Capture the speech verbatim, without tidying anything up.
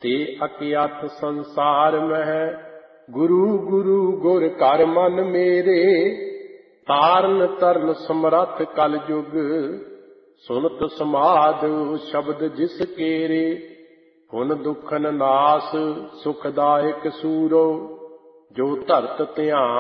ते अज्ञात संसार मह गुरु गुरु गुर कर मन मेरे। तारन तरन समरथ कल जुग सुनत समाध शब्द जिस केरे। हुन दुखन नास सुखदायक सूरो जो धरत ध्यान